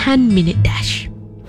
10-minute dash.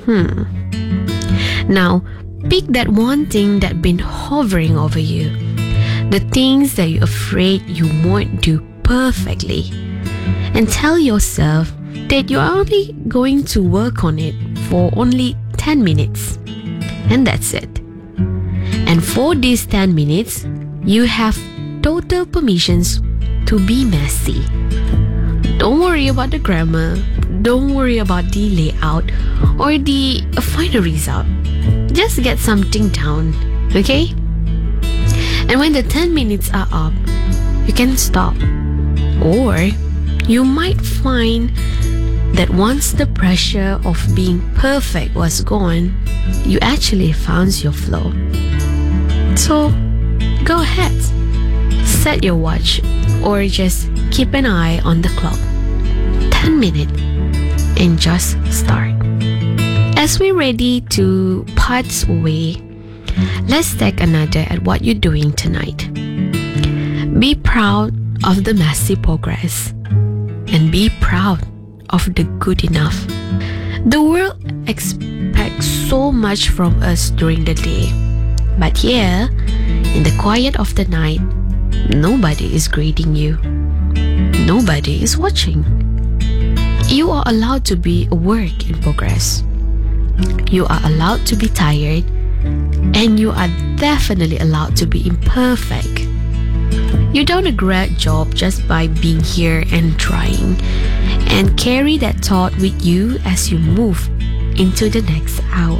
Now, pick that one thing that's been hovering over you. The things that you're afraid you won't do perfectly. And tell yourself that you're only going to work on it for only 10 minutes. And that's it. And for these 10 minutes, you have total permissions to be messy. Don't worry about the grammar. Don't worry about the layout or the final result. Just get something down, okay? And when the 10 minutes are up, you can stop. Or you might find that once the pressure of being perfect was gone, you actually found your flow. So, go ahead. Set your watch or just keep an eye on the clock. 10 minutes and just start. As we're ready to part away, let's take another at what you're doing tonight. Be proud of the messy progress and be proud of the good enough. The world expects so much from us during the day, but here, in the quiet of the night, nobody is grading you. Nobody is watching. You are allowed to be a work in progress. You are allowed to be tired, and you are definitely allowed to be imperfect. You don't regret job just by being here and trying, and carry that thought with you as you move into the next hour.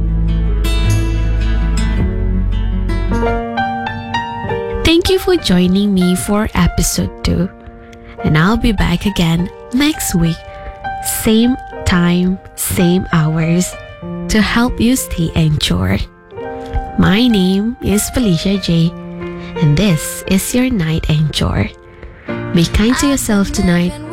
Thank you for joining me for episode 2, and I'll be back again next week, same time, same hours, to help you stay anchored. My name is Felicia J, and this is your Night Anchor. Be kind to yourself tonight